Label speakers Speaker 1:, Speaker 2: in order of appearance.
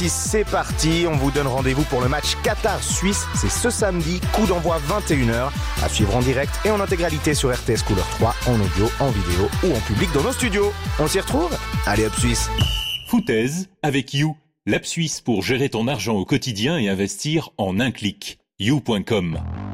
Speaker 1: C'est parti, on vous donne rendez-vous pour le match Qatar-Suisse. C'est ce samedi, coup d'envoi 21h, à suivre en direct et en intégralité sur RTS Couleur 3, en audio, en vidéo ou en public dans nos studios. On s'y retrouve? Allez hop Suisse.
Speaker 2: Foutaise avec You, l'app suisse pour gérer ton argent au quotidien et investir en un clic. You.com